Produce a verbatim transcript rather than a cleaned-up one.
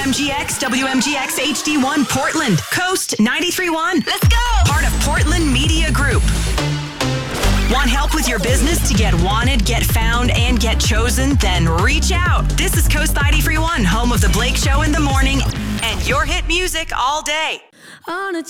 M G X, W M G X H D one Portland, Coast ninety-three point one. Let's go! Part of Portland Media Group. Want help with your business to get wanted, get found, and get chosen? Then reach out. This is Coast ninety-three point one, home of The Blake Show in the morning, and your hit music all day. On a